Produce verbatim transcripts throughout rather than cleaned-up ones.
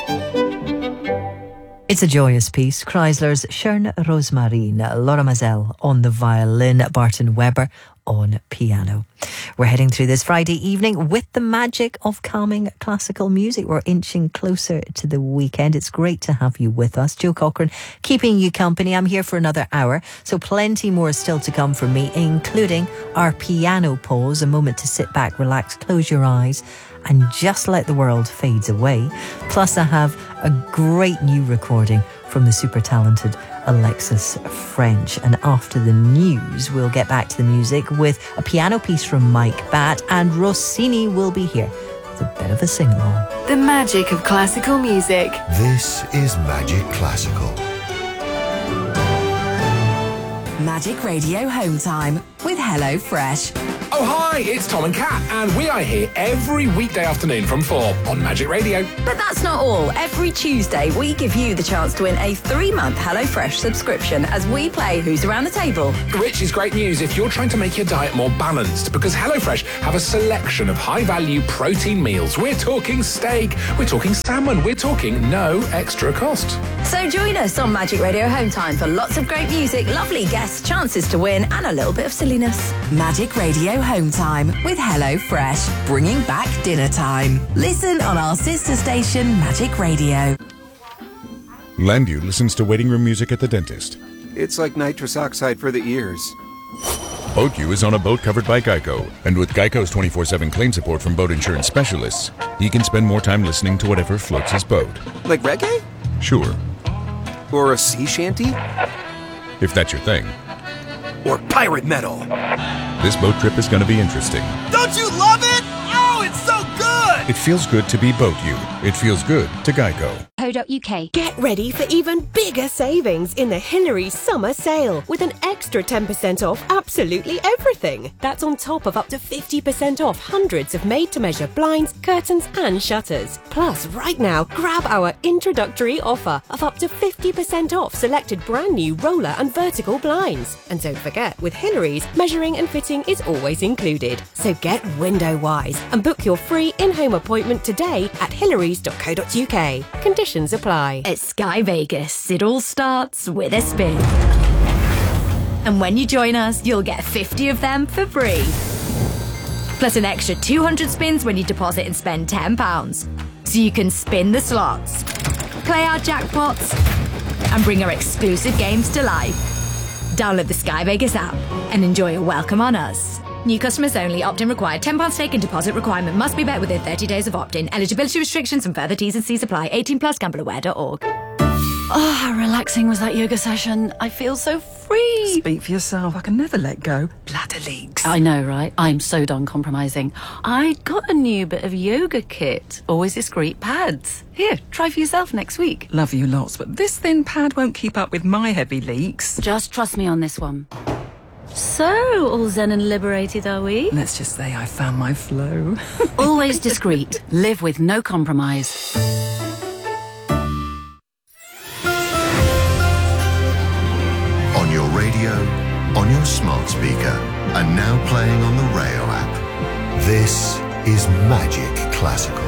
It's a joyous piece. Chrysler's Schön Rosmarin, Laura Mazel on the violin, Barton Weber on piano. We're heading through this Friday evening with the magic of calming classical music. We're inching closer to the weekend. It's great to have you with us. Jill Cochran keeping you company. I'm here for another hour, so plenty more still to come from me, including our piano pause, a moment to sit back, relax, close your eyes and just let the world fade away. Plus I have a great new recording from the super talented Alexis French. And after the news, we'll get back to the music with a piano piece from Mike Batt, and Rossini will be here with a bit of a sing-along. The magic of classical music. This is Magic Classical. Magic Radio Home Time with HelloFresh. Oh, hi, it's Tom and Kat, and we are here every weekday afternoon from four on Magic Radio. But that's not all. Every Tuesday, we give you the chance to win a three-month HelloFresh subscription as we play Who's Around the Table. Which is great news if you're trying to make your diet more balanced, because HelloFresh have a selection of high-value protein meals. We're talking steak, we're talking salmon, we're talking no extra cost. So join us on Magic Radio Home Time for lots of great music, lovely guests, chances to win, and a little bit of silliness. Magic Radio Home Time with HelloFresh, bringing back dinner time. Listen on our sister station, Magic Radio. Landu listens to waiting room music at the dentist. It's like nitrous oxide for the ears. BoatU is on a boat covered by Geico, and with Geico's twenty-four seven claim support from boat insurance specialists, he can spend more time listening to whatever floats his boat. Like reggae? Sure. Or a sea shanty? If that's your thing. Or pirate metal. This boat trip is going to be interesting. Don't you love it? Oh, it's so good! It feels good to be BoatU. It feels good to Geico. .uk. Get ready for even bigger savings in the Hillary's summer sale with an extra ten percent off absolutely everything. That's on top of up to fifty percent off hundreds of made-to-measure blinds, curtains and shutters. Plus, right now, grab our introductory offer of up to fifty percent off selected brand new roller and vertical blinds. And don't forget, with Hillary's, measuring and fitting is always included. So get window-wise and book your free in-home appointment today at hillarys dot co dot uk. Conditions apply. At Sky Vegas, it all starts with a spin. And when you join us, you'll get fifty of them for free. Plus an extra two hundred spins when you deposit and spend ten pounds. So you can spin the slots, play our jackpots, and bring our exclusive games to life. Download the Sky Vegas app and enjoy a welcome on us. New customers only. Opt-in required. ten pounds stake and deposit requirement must be met within thirty days of opt-in. Eligibility restrictions and further T's and C's apply. eighteen plus gamble aware dot org. Oh, how relaxing was that yoga session. I feel so free. Speak for yourself. I can never let go. Bladder leaks. I know, right? I'm so done compromising. I got a new bit of yoga kit. Always discreet pads. Here, try for yourself next week. Love you lots, but this thin pad won't keep up with my heavy leaks. Just trust me on this one. So, all zen and liberated, are we? Let's just say I found my flow. Always discreet. Live with no compromise. On your radio, on your smart speaker, and now playing on the Rayo app. This is Magic Classical.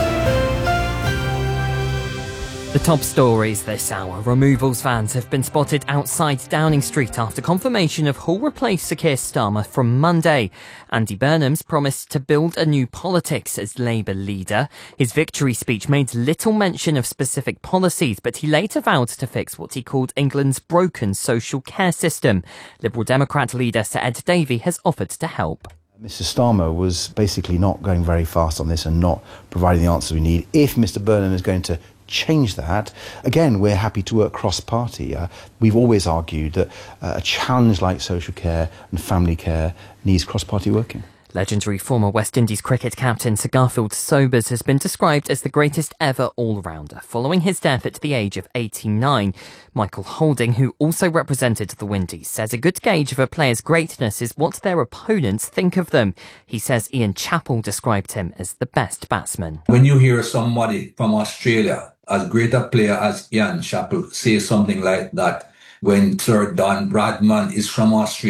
The top stories this hour. Removals vans have been spotted outside Downing Street after confirmation of who'll replace Sir Keir Starmer from Monday. Andy Burnham's promised to build a new politics as Labour leader. His victory speech made little mention of specific policies, but he later vowed to fix what he called England's broken social care system. Liberal Democrat leader Sir Ed Davey has offered to help. Mister Starmer was basically not going very fast on this and not providing the answers we need. If Mister Burnham is going to change that, again, we're happy to work cross-party. Uh, we've always argued that uh, a challenge like social care and family care needs cross-party working. Legendary former West Indies cricket captain Sir Garfield Sobers has been described as the greatest ever all-rounder, following his death at the age of eighty-nine. Michael Holding, who also represented the Windies, says a good gauge of a player's greatness is what their opponents think of them. He says Ian Chappell described him as the best batsman. When you hear somebody from Australia, as great a player as Ian Chappell, say something like that, when Sir Don Bradman is from Australia,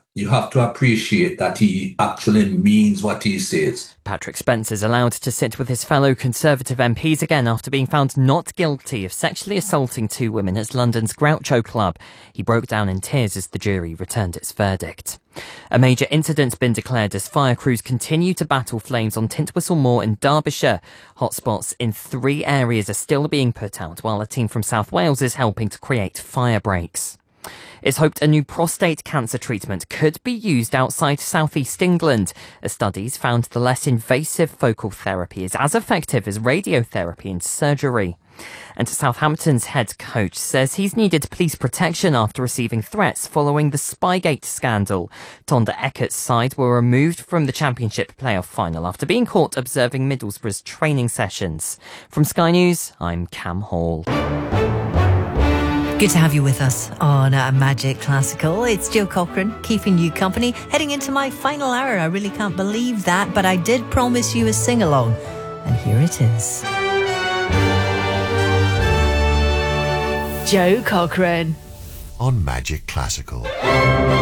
you have to appreciate that he actually means what he says. Patrick Spence is allowed to sit with his fellow Conservative M Ps again after being found not guilty of sexually assaulting two women at London's Groucho Club. He broke down in tears as the jury returned its verdict. A major incident's been declared as fire crews continue to battle flames on Tintwistle Moor in Derbyshire. Hotspots in three areas are still being put out, while a team from South Wales is helping to create fire breaks. It's hoped a new prostate cancer treatment could be used outside southeast England, as studies found the less invasive focal therapy is as effective as radiotherapy in surgery. And Southampton's head coach says he's needed police protection after receiving threats following the Spygate scandal. Tonda Eckert's side were removed from the Championship playoff final after being caught observing Middlesbrough's training sessions. From Sky News, I'm Cam Hall. Good to have you with us on uh, Magic Classical. It's Joe Cochran keeping you company. Heading into my final hour. I really can't believe that, but I did promise you a sing-along. And here it is. Joe Cochran on Magic Classical.